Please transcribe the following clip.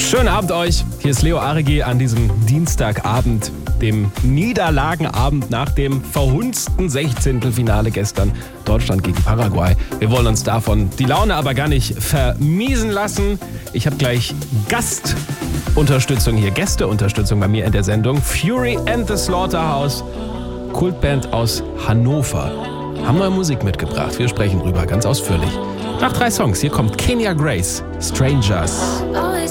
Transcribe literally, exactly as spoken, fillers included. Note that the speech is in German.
Schönen Abend euch. Hier ist Leo Aregi an diesem Dienstagabend, dem Niederlagenabend nach dem verhunzten Sechzehntelfinale gestern. Deutschland gegen Paraguay. Wir wollen uns davon die Laune aber gar nicht vermiesen lassen. Ich habe gleich Gastunterstützung hier, Gästeunterstützung bei mir in der Sendung. Fury and the Slaughterhouse, Kultband aus Hannover, haben neue Musik mitgebracht. Wir sprechen drüber ganz ausführlich. Nach drei Songs, hier kommt Kenya Grace, Strangers.